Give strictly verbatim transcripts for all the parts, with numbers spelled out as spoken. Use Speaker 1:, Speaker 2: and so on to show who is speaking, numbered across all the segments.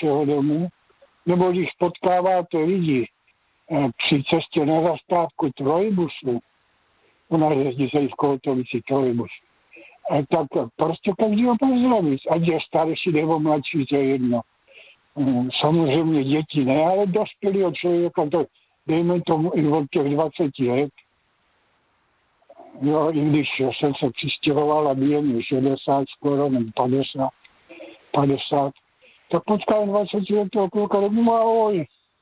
Speaker 1: vašeho domu, nebo když potkáváte lidi při cestě na zastávku trolejbusu, u nás jezdí se i v Kohotovici trolejbus, tak prostě každýho pozdravit, ať je starší nebo mladší, to je jedno. Samozřejmě děti ne, ale dospělého člověka, to dejme tomu i od těch dvaceti let. Jo, i když jsem se přistěhoval a bylo mi šedesát skoro, nebo padesát, padesát, tak potkal dvacetiletého kluka, tak mu ahoj.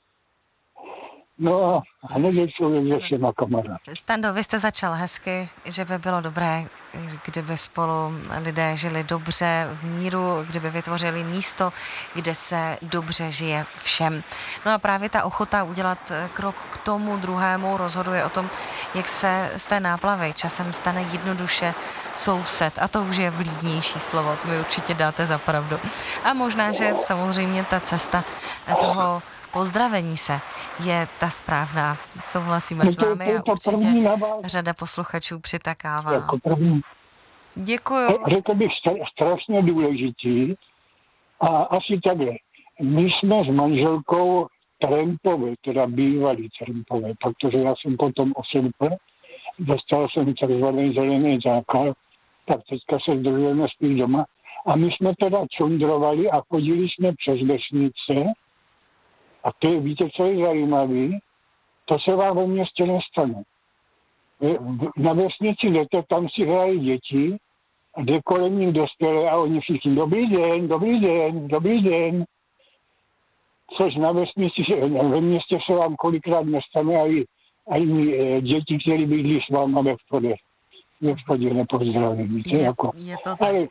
Speaker 1: No a hned je člověk se všema kamarád.
Speaker 2: Stando, vy jste začal hezky, že by bylo dobré, kdyby spolu lidé žili dobře v míru, kdyby vytvořili místo, kde se dobře žije všem. No a právě ta ochota udělat krok k tomu druhému rozhoduje o tom, jak se z té náplavy časem stane jednoduše soused. A to už je vlídnější slovo, to mi určitě dáte za pravdu. A možná, že samozřejmě ta cesta toho pozdravení se je ta správná. Souhlasíme s vámi a určitě řada posluchačů přitakává.
Speaker 1: Jako první.
Speaker 2: Děkuju.
Speaker 1: Řekl bych strašně důležitý a asi takhle. My jsme s manželkou Trempové, teda bývalí Trempové, protože já jsem potom osedl, dostal jsem takzvaný zelený zákaz, tak teďka se zdržujeme spíš doma. A my jsme teda čundrovali a chodili jsme přes vesnice. A to je, víte, co je zajímavé? To se vám ve městě nestane. Na vesnici jdete, tam si hrají děti a jde kolem nich dospělé a oni všichni dobrý den, dobrý den, dobrý den. Což na vesnici, ve městě se vám kolikrát nestane a i, a i děti, které bydlí s váma ve vchodě. Ve vchodě nepozdravím. Víte,
Speaker 2: je,
Speaker 1: jako.
Speaker 2: je to tak.
Speaker 1: Ale,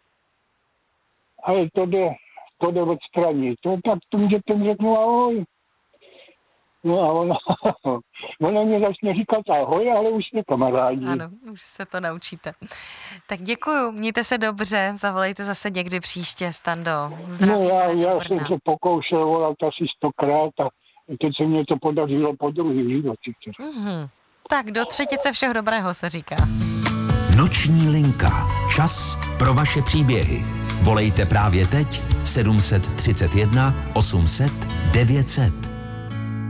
Speaker 1: ale to jde, to jde odstranit. To tak tomu dětem řeknu ahoj. No a ona, ona mě začne říkat ahoj, ale už jsme kamarádi.
Speaker 2: Ano, už se to naučíte. Tak děkuju, mějte se dobře, zavolejte zase někdy příště, Stando. Zdravíme
Speaker 1: no já,
Speaker 2: do
Speaker 1: já
Speaker 2: Brna.
Speaker 1: jsem se pokoušel volat asi stokrát a teď se mě to podařilo po druhý v životě.
Speaker 2: Mm-hmm. Tak do třetice všeho dobrého se říká.
Speaker 3: Noční linka. Čas pro vaše příběhy. Volejte právě teď sedm set třicet jedna osm set devět set.